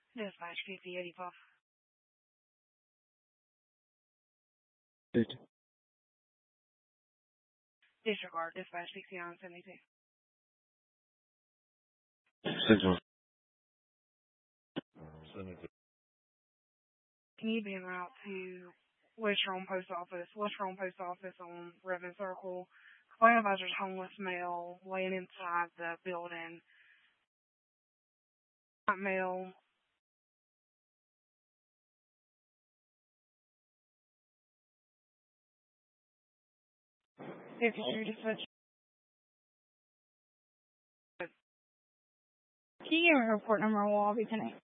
Dispatch 5085. Good. Disregard. Dispatch 6972. Signal. Can you be en route to Western Post Office on Redmond Circle? Complaint advisor's homeless male laying inside the building. That male. If you dispatch. Can you give me a report number? I'll be connected.